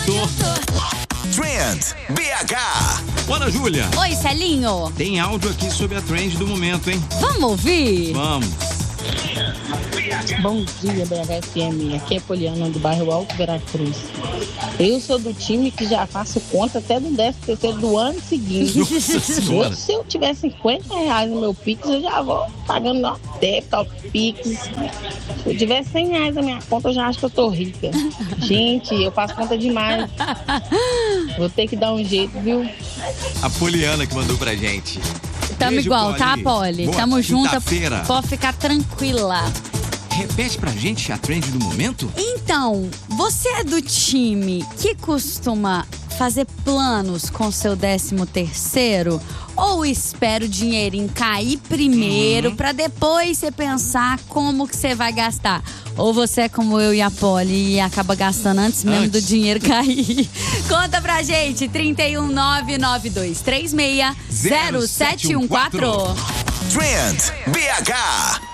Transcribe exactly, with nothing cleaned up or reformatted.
Trend B H. Olá, Júlia. Oi, Celinho. Tem áudio aqui sobre a trend do momento, hein? Vamos ouvir? Vamos. Bom dia, B H F M. Aqui é Poliana, do bairro Alto Veracruz. Eu sou do time que já faço conta até do décimo terceiro do ano seguinte. Nossa senhora. Eu, se eu tiver cinquenta reais no meu Pix, eu já vou pagando no débito ao Pix. Se eu tiver cem reais na minha conta, eu já acho que eu tô rica. Gente, eu faço conta demais. Vou ter que dar um jeito, viu? A Poliana que mandou pra gente. Tamo Beijo, igual, Poli. tá, Poli? Boa Tamo junto. quinta-feira. Pode ficar tranquila. Repete pra gente a trend do momento? Então, você é do time que costuma fazer planos com seu décimo terceiro? Ou espera o dinheirinho cair primeiro Uhum. pra depois você pensar como que você vai gastar? Ou você é como eu e a Poli e acaba gastando antes mesmo Antes. do dinheiro cair? Conta pra gente, trinta e um, nove nove dois três seis, zero sete um quatro. Trend B H.